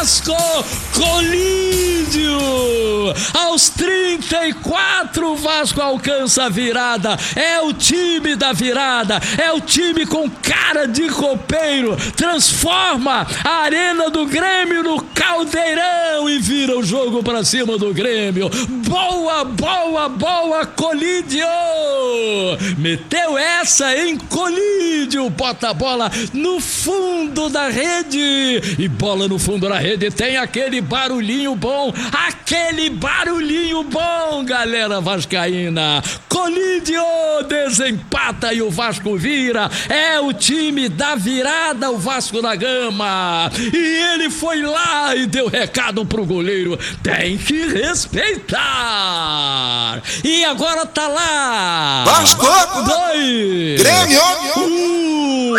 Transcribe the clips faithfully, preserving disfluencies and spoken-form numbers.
Vasco, Colídio. Aos trinta e quatro, o Vasco alcança a virada. É o time da virada, é o time com cara de copeiro. Transforma a Arena do Grêmio no Caldeirão e vira o jogo pra cima do Grêmio. Boa, boa, boa, Colídio. Meteu essa em Colídio. Bota a bola no fundo da rede. E bola no fundo da rede tem aquele barulhinho bom. Aquele barulhinho bom, galera vascaína. Colídio desempata e o Vasco vira. É o time da virada, o Vasco da Gama. E ele foi lá e deu recado pro goleiro. Tem que respeitar. E agora tá lá. Vasco! Dois! Grêmio! Um!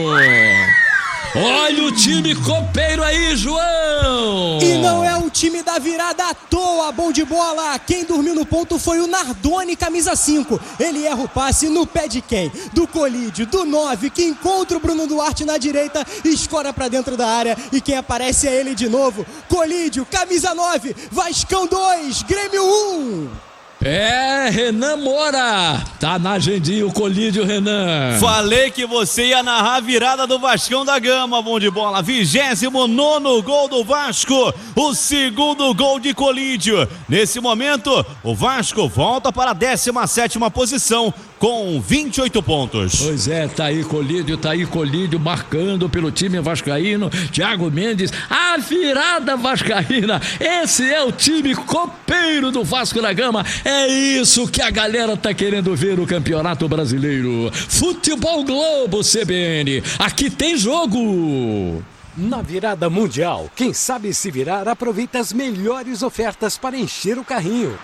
Olha o time copeiro aí, João! E não é o time da virada à toa, bom de bola. Quem dormiu no ponto foi o Nardoni, camisa cinco. Ele erra o passe no pé de quem? Do Colídio, do nove, que encontra o Bruno Duarte na direita e escora pra dentro da área. E quem aparece é ele de novo. Colídio, camisa nove, Vascão dois, Grêmio um. É, Renan Moura, tá na agendinha o Colídio, Renan. Falei que você ia narrar a virada do Vascão da Gama, bom de bola. vigésimo nono gol do Vasco, o segundo gol de Colídio. Nesse momento, o Vasco volta para a décima sétima posição com vinte e oito pontos. Pois é, tá aí Colídio, tá aí Colídio marcando pelo time vascaíno. Thiago Mendes, a virada vascaína. Esse é o time copeiro do Vasco da Gama. É isso que a galera tá querendo ver no Campeonato Brasileiro. Futebol Globo C B N. Aqui tem jogo. Na virada mundial, quem sabe se virar aproveita as melhores ofertas para encher o carrinho.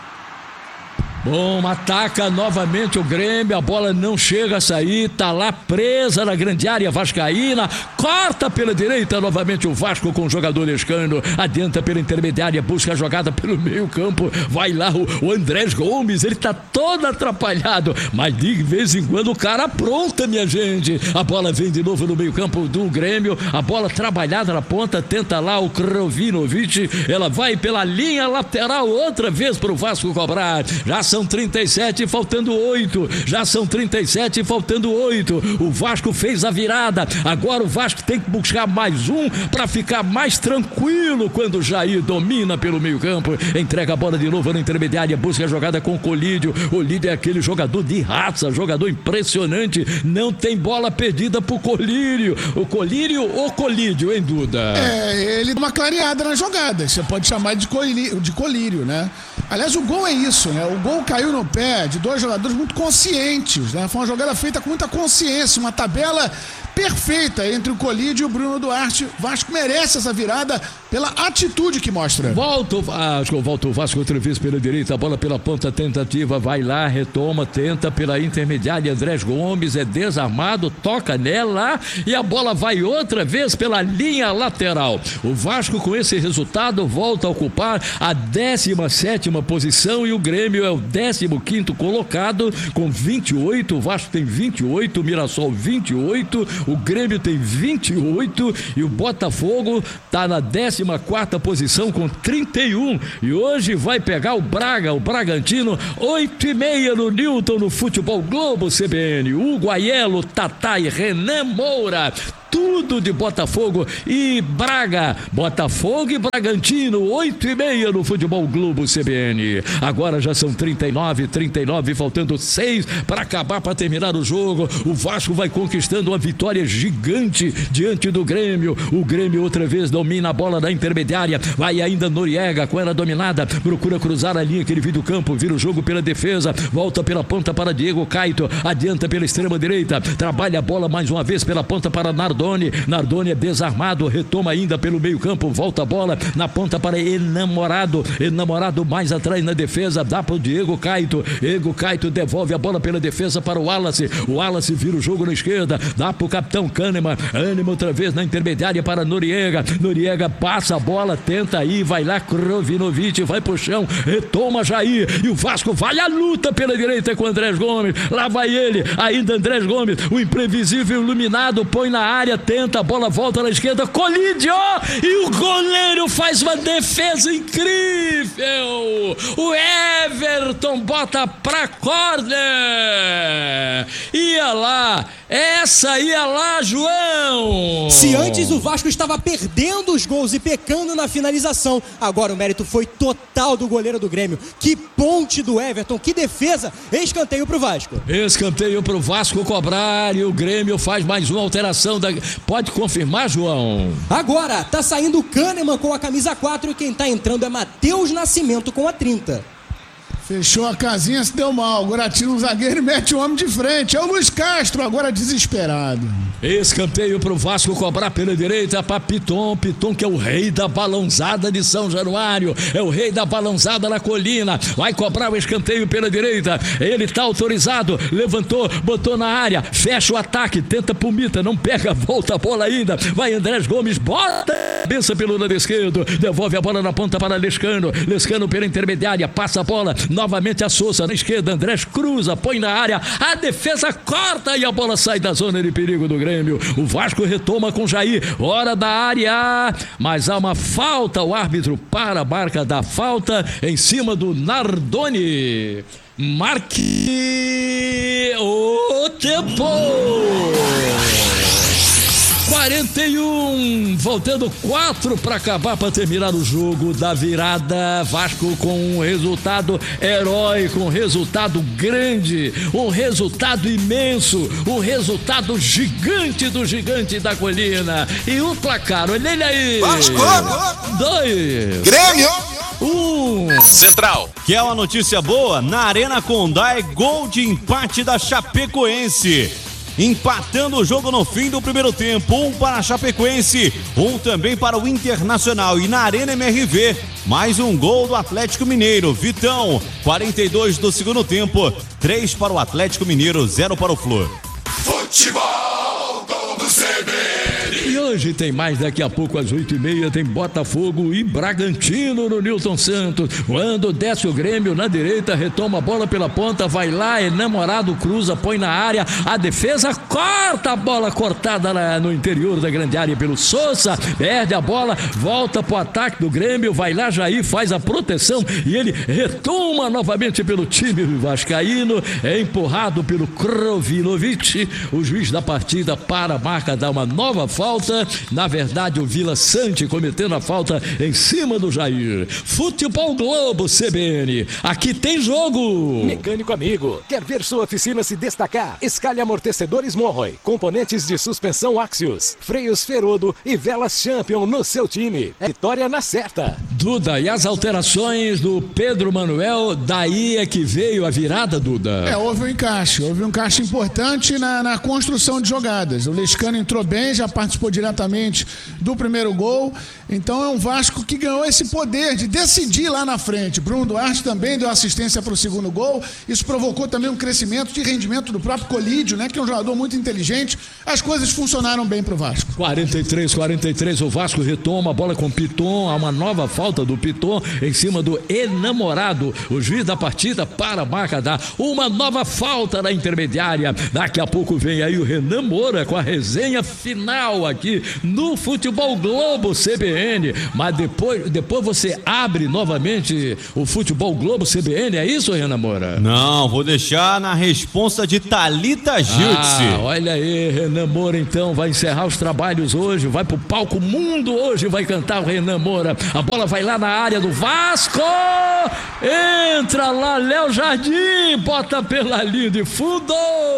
Bom, ataca novamente o Grêmio, a bola não chega a sair, tá lá presa na grande área vascaína, corta pela direita novamente o Vasco com o jogador Lescano, adianta pela intermediária, busca a jogada pelo meio campo, vai lá o, o Andrés Gomes, ele tá todo atrapalhado, mas de vez em quando o cara apronta, minha gente, a bola vem de novo no meio campo do Grêmio, a bola trabalhada na ponta, tenta lá o Krovinovic, ela vai pela linha lateral outra vez pro Vasco cobrar, já são trinta e sete, faltando oito. Já são trinta e sete, faltando oito. O Vasco fez a virada. Agora o Vasco tem que buscar mais um para ficar mais tranquilo quando o Jair domina pelo meio-campo. Entrega a bola de novo na intermediária, busca a jogada com o Colídio. O líder é aquele jogador de raça, jogador impressionante. Não tem bola perdida pro Colírio. O Colírio ou Colídio, hein, Duda? É, ele dá uma clareada na jogada. Você pode chamar de colírio, de colírio, né? Aliás, o gol é isso, né? O gol caiu no pé de dois jogadores muito conscientes, né? Foi uma jogada feita com muita consciência, uma tabela perfeita entre o Colídio e o Bruno Duarte. Vasco merece essa virada pela atitude que mostra. Volta o Vasco, volta o Vasco outra vez pela direita, a bola pela ponta, tentativa, vai lá, retoma, tenta pela intermediária, Andrés Gomes é desarmado, toca nela e a bola vai outra vez pela linha lateral. O Vasco com esse resultado volta a ocupar a décima sétima posição e o Grêmio é o décimo quinto colocado com vinte e oito, o Vasco tem vinte e oito, o Mirassol vinte e oito, o Grêmio tem vinte e oito e o Botafogo tá na décima quarta posição com trinta e um e hoje vai pegar o Braga, o Bragantino, oito e meia no Newton no Futebol Globo C B N. Hugo Aiello, Tatá e Renan Moura. Tudo de Botafogo e Braga. Botafogo e Bragantino, oito e meia no Futebol Globo C B N. Agora já são trinta e nove, trinta e nove, faltando seis para acabar, para terminar o jogo. O Vasco vai conquistando uma vitória gigante diante do Grêmio. O Grêmio outra vez domina a bola da intermediária. Vai ainda Noriega com ela dominada. Procura cruzar a linha que ele vira do campo. Vira o jogo pela defesa. Volta pela ponta para Diego Caito. Adianta pela extrema direita. Trabalha a bola mais uma vez pela ponta para Nardoni. Nardoni é desarmado, retoma ainda pelo meio campo, volta a bola na ponta para Enamorado, Enamorado mais atrás na defesa, dá para o Diego Caito, Diego Caito devolve a bola pela defesa para o Wallace, o Wallace vira o jogo na esquerda, dá para o capitão Kahneman, Kahneman outra vez na intermediária para Noriega, Noriega passa a bola, tenta aí, vai lá Krovinovic, vai pro chão, retoma Jair, e o Vasco vai à luta pela direita com o Andrés Gomes, lá vai ele, ainda Andrés Gomes, o imprevisível iluminado, põe na área, tenta, a bola volta na esquerda, Colídio, e o goleiro Grêmio faz uma defesa incrível. O Everton bota pra corner. Ia lá. Essa ia lá, João. Se antes o Vasco estava perdendo os gols e pecando na finalização, agora o mérito foi total do goleiro do Grêmio. Que ponte do Everton, que defesa. Escanteio pro Vasco. Escanteio pro Vasco cobrar e o Grêmio faz mais uma alteração. Da... Pode confirmar, João? Agora tá saindo o Kahneman com a camisa quatro e quem tá entrando é Matheus Nascimento com a trinta. Fechou a casinha, se deu mal. Agora tira um zagueiro e mete o homem de frente. É o Luiz Castro, agora desesperado. Escanteio pro Vasco cobrar pela direita para Piton. Piton, que é o rei da balãozada de São Januário. É o rei da balãozada na colina. Vai cobrar o escanteio pela direita. Ele tá autorizado. Levantou, botou na área. Fecha o ataque. Tenta Pumita. Não pega, volta a bola ainda. Vai Andrés Gomes. Bota a cabeça pelo lado esquerdo. Devolve a bola na ponta para Lescano. Lescano pela intermediária. Passa a bola. Novamente a Souza na esquerda, Andrés cruza, põe na área, a defesa corta e a bola sai da zona de perigo do Grêmio. O Vasco retoma com Jair, hora da área, mas há uma falta, o árbitro para a marca da falta em cima do Nardoni. Marque o tempo. quarenta e um, faltando quatro para acabar, para terminar o jogo da virada. Vasco com um resultado heróico, um resultado grande, um resultado imenso, um resultado gigante do gigante da colina. E o placar, olha ele aí. Vasco! Dois. Grêmio! Um. Central. Que é uma notícia boa, na Arena Condá é gol de empate da Chapecoense. Empatando o jogo no fim do primeiro tempo, um para a Chapecoense, um também para o Internacional. E na Arena M R V, mais um gol do Atlético Mineiro. Vitão, quarenta e dois do segundo tempo, três para o Atlético Mineiro, zero para o Flu. Futebol do C B N. E hoje tem mais, daqui a pouco às oito e meia tem Botafogo e Bragantino no Nilton Santos. Quando desce o Grêmio na direita, retoma a bola pela ponta, vai lá, enamorado, cruza, põe na área, a defesa corta a bola cortada na, no interior da grande área pelo Souza, perde a bola, volta pro ataque do Grêmio, vai lá Jair, faz a proteção e ele retoma novamente pelo time vascaíno, é empurrado pelo Krovinovic, o juiz da partida para a marca, dá uma nova falta. Na verdade, o Vila Sante cometendo a falta em cima do Jair. Futebol Globo C B N. Aqui tem jogo. Mecânico amigo, quer ver sua oficina se destacar? Escalhe amortecedores Monroy, componentes de suspensão Axios, freios Ferodo e velas Champion no seu time. É vitória na certa. Duda, e as alterações do Pedro Manuel, daí é que veio a virada, Duda? É, houve um encaixe, houve um encaixe importante na, na construção de jogadas. O Lescano entrou bem, já participou diretamente do primeiro gol, então é um Vasco que ganhou esse poder de decidir lá na frente. Bruno Duarte também deu assistência para o segundo gol, isso provocou também um crescimento de rendimento do próprio Colídio, né, que é um jogador muito inteligente. As coisas funcionaram bem para o Vasco. quarenta e três, quarenta e três, o Vasco retoma a bola com o Piton, há uma nova falta do Piton em cima do enamorado. O juiz da partida para a marca, dá uma nova falta na intermediária. Daqui a pouco vem aí o Renan Moura com a resenha final aqui no Futebol Globo C B N, mas depois, depois você abre novamente o Futebol Globo C B N, é isso, Renan Moura? Não, vou deixar na responsa de Thalita Giltze. Ah, olha aí, Renan Moura então vai encerrar os trabalhos hoje, vai pro palco Mundo hoje, vai cantar o Renan Moura, a bola vai lá na área do Vasco, entra lá Léo Jardim, bota pela linha de fundo,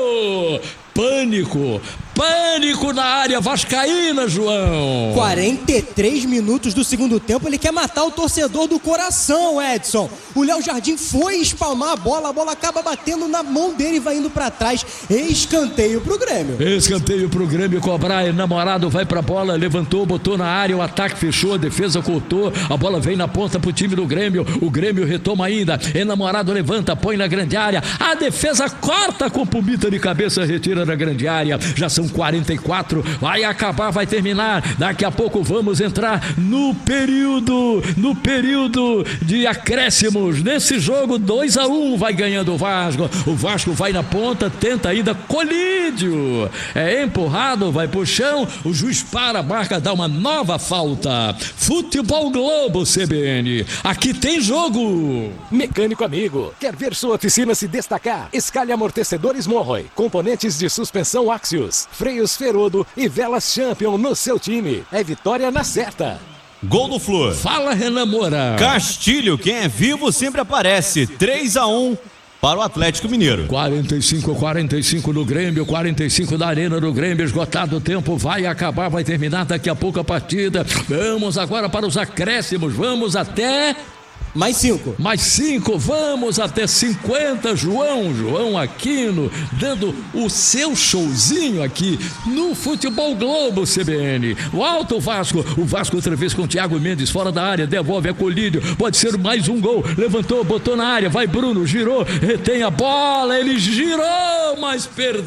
pânico, pânico na área vascaína, João. quarenta e três minutos do segundo tempo, ele quer matar o torcedor do coração, Edson. O Léo Jardim foi espalmar a bola, a bola acaba batendo na mão dele e vai indo pra trás. Escanteio pro Grêmio. Escanteio pro Grêmio cobrar, enamorado vai pra bola, levantou, botou na área, o ataque fechou, a defesa cortou, a bola vem na ponta pro time do Grêmio, o Grêmio retoma ainda, enamorado levanta, põe na grande área, a defesa corta com Pumita de cabeça, retira da grande área, já são são quarenta e quatro, vai acabar, vai terminar, daqui a pouco vamos entrar no período, no período de acréscimos, nesse jogo dois a um vai ganhando o Vasco, o Vasco vai na ponta, tenta ainda, Colídio, é empurrado, vai pro chão, o juiz para, a marca, dá uma nova falta. Futebol Globo C B N, aqui tem jogo. Mecânico amigo, quer ver sua oficina se destacar? Escalhe amortecedores Monroy, componentes de suspensão Axios, freios Ferodo e velas Champion no seu time. É vitória na certa. Gol do Flu. Fala, Renan Moura. Castilho, quem é vivo sempre aparece. três a um para o Atlético Mineiro. quarenta e cinco, quarenta e cinco no Grêmio, quarenta e cinco da Arena do Grêmio, esgotado o tempo, vai acabar, vai terminar daqui a pouco a partida. Vamos agora para os acréscimos, vamos até... Mais cinco. Mais cinco, vamos até cinquenta, João, João Aquino, dando o seu showzinho aqui no Futebol Globo C B N. O alto Vasco, o Vasco outra vez com o Thiago Mendes fora da área, devolve a Colídio, pode ser mais um gol, levantou, botou na área, vai Bruno, girou, retém a bola, ele girou, mas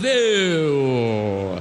perdeu.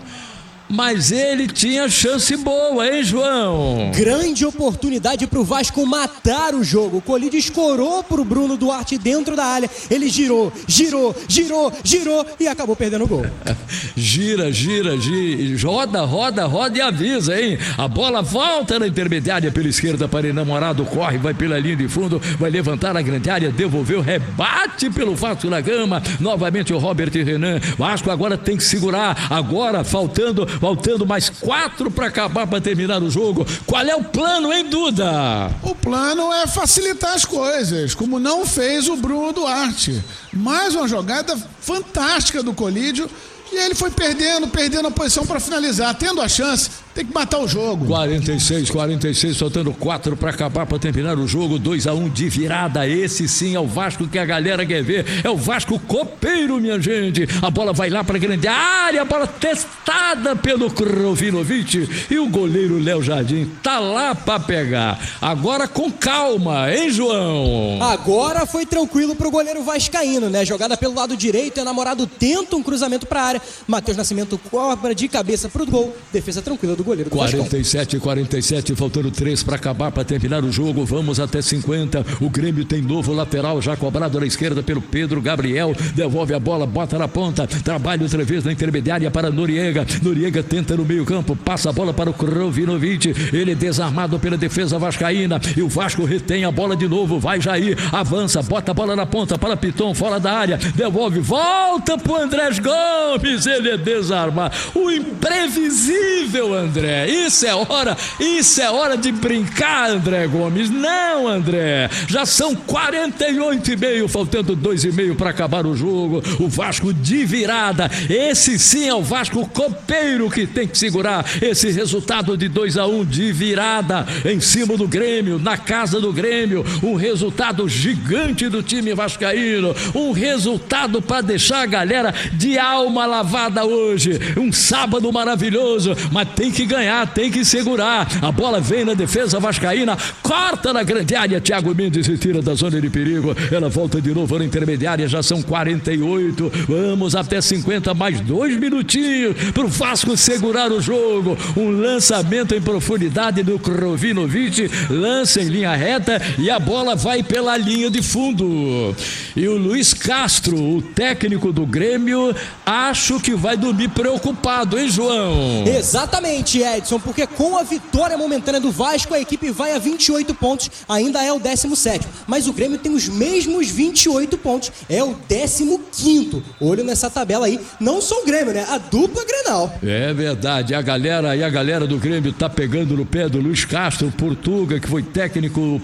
Mas ele tinha chance boa, hein, João? Grande oportunidade pro Vasco matar o jogo. O Colídio escorou pro Bruno Duarte dentro da área. Ele girou, girou, girou, girou e acabou perdendo o gol. Gira, gira, gira, roda, roda, roda e avisa, hein? A bola volta na intermediária pela esquerda para enamorado, corre, vai pela linha de fundo, vai levantar a grande área, devolveu, rebate pelo Vasco da Gama. Novamente o Robert Renan. Vasco agora tem que segurar, agora faltando... Faltando mais quatro para acabar, para terminar o jogo. Qual é o plano, hein, Duda? O plano é facilitar as coisas, como não fez o Bruno Duarte. Mais uma jogada fantástica do Colídio. E ele foi perdendo, perdendo a posição para finalizar. Tendo a chance, tem que matar o jogo. quarenta e seis, quarenta e seis, faltando quatro para acabar, para terminar o jogo. dois a um de virada. Esse sim é o Vasco que a galera quer ver. É o Vasco copeiro, minha gente. A bola vai lá para a grande área. A bola testada pelo Krovinovic. E o goleiro Léo Jardim tá lá para pegar. Agora com calma, hein, João? Agora foi tranquilo pro goleiro vascaíno, né? Jogada pelo lado direito. Enamorado tenta um cruzamento para a área. Matheus Nascimento cobra de cabeça pro gol. Defesa tranquila do goleiro do quarenta e sete, quarenta e sete, faltando três para acabar, para terminar o jogo. Vamos até cinquenta. O Grêmio tem novo lateral já cobrado na esquerda pelo Pedro Gabriel. Devolve a bola, bota na ponta. Trabalha outra vez na intermediária para Noriega. Noriega tenta no meio-campo, passa a bola para o Krovinovic. Ele é desarmado pela defesa vascaína. E o Vasco retém a bola de novo. Vai Jair, avança, bota a bola na ponta para Piton, fora da área. Devolve, volta pro Andrés Gomes. Ele é desarmado. O imprevisível, André. Isso é hora, isso é hora de brincar, André Gomes. Não, André. Já são quarenta e oito e meio, faltando dois e meio para acabar o jogo. O Vasco de virada. Esse sim é o Vasco copeiro que tem que segurar esse resultado de dois a um de virada em cima do Grêmio, na casa do Grêmio. Um resultado gigante do time vascaíno. Um resultado para deixar a galera de alma lavada hoje. Um sábado maravilhoso, mas tem que ganhar, tem que segurar. A bola vem na defesa vascaína, corta na grande área, Thiago Mendes se tira da zona de perigo. Ela volta de novo na intermediária, já são quarenta e oito. Vamos até cinquenta, mais dois minutinhos pro Vasco segurar o jogo. Um lançamento em profundidade do Krovinovic, lança em linha reta e a bola vai pela linha de fundo. E o Luiz Castro, o técnico do Grêmio, acho que vai dormir preocupado, hein, João? Exatamente, Edson, porque com a vitória momentânea do Vasco, a equipe vai a vinte e oito pontos, ainda é o décimo sétimo, mas o Grêmio tem os mesmos vinte e oito pontos, é o décimo quinto. Olho nessa tabela aí, não só o Grêmio, né? A dupla Grenal. É verdade, a galera e a galera do Grêmio tá pegando no pé do Luiz Castro, Portuga, que foi técnico